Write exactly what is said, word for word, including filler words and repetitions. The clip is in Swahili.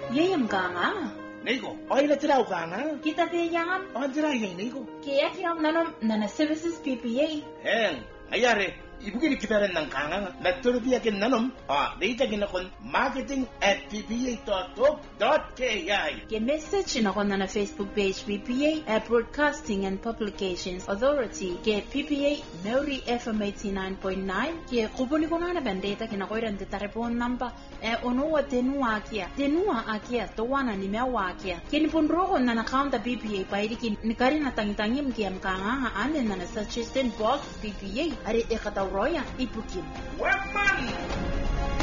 Yeye mkanga. Niko, oile tira ukanga. Kita teyam. On tira yeng niko. Kaya kiyam nanom nana services P P A. Heng, ayare. Ibugini kitaren ng kanga. Nagturubiya kin nanom. Ah, data ginakon marketing at p p a dot top dot k i. Ke message na kon na Facebook page P P A, Broadcasting and Publications Authority. Ke P P A Maori F M eighty-nine point nine. Ke kuponi ko na na bandeta kina ko iran telefon number. E ono wa tenua akia. Tenua akia to wana ni mewa akia. Ke ni pondro na na counter P P A pa idiki ni kari na tangitangi mkiam kanga ha ande na na assistant boss P P A. Are ekata Roya ipukin. Weapon!